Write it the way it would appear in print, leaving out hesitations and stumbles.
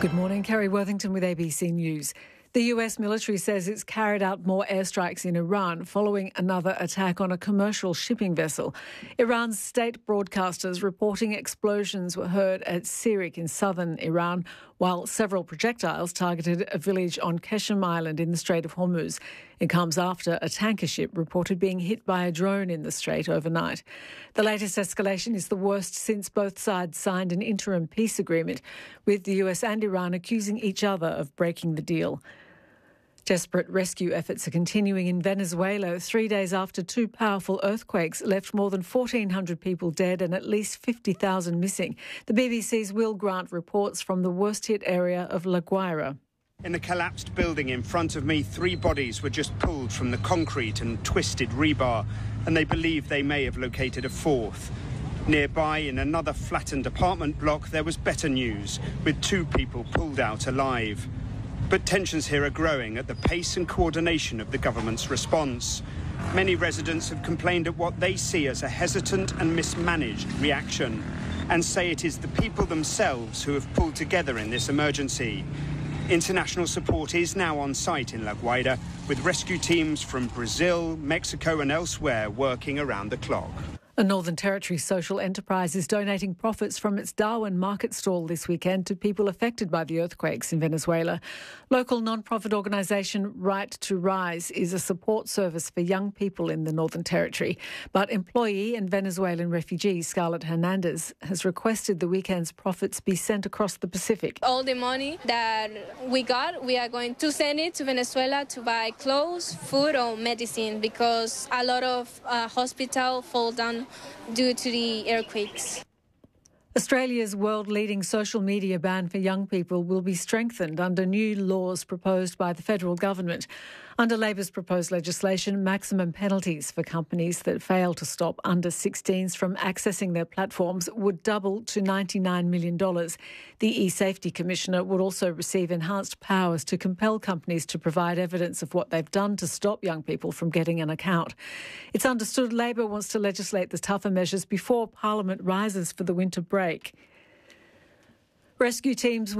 Good morning, Kerry Worthington with ABC News. The US military says it's carried out more airstrikes in Iran following another attack on a commercial shipping vessel. Iran's state broadcasters reporting explosions were heard at Sirik in southern Iran, while several projectiles targeted a village on Keshem Island in the Strait of Hormuz. It comes after a tanker ship reported being hit by a drone in the strait overnight. The latest escalation is the worst since both sides signed an interim peace agreement, with the US and Iran accusing each other of breaking the deal. Desperate rescue efforts are continuing in Venezuela 3 days after two powerful earthquakes left more than 1,400 people dead and at least 50,000 missing. The BBC's Will Grant reports from the worst-hit area of La Guaira. In the collapsed building in front of me, 3 bodies were just pulled from the concrete and twisted rebar, and they believe they may have located a 4th. Nearby, in another flattened apartment block, there was better news, with 2 people pulled out alive. But tensions here are growing at the pace and coordination of the government's response. Many residents have complained at what they see as a hesitant and mismanaged reaction, and say it is the people themselves who have pulled together in this emergency. International support is now on site in La Guaira, with rescue teams from Brazil, Mexico and elsewhere working around the clock. A Northern Territory social enterprise is donating profits from its Darwin market stall this weekend to people affected by the earthquakes in Venezuela. Local non-profit organisation Right to Rise is a support service for young people in the Northern Territory. But employee and Venezuelan refugee Scarlett Hernandez has requested the weekend's profits be sent across the Pacific. All the money that we got, we are going to send it to Venezuela to buy clothes, food or medicine, because a lot of hospitals fall down due to the earthquakes. Australia's world-leading social media ban for young people will be strengthened under new laws proposed by the federal government. Under Labor's proposed legislation, maximum penalties for companies that fail to stop under-16s from accessing their platforms would double to $99 million. The e-Safety Commissioner would also receive enhanced powers to compel companies to provide evidence of what they've done to stop young people from getting an account. It's understood Labor wants to legislate the tougher measures before Parliament rises for the winter break. Rescue teams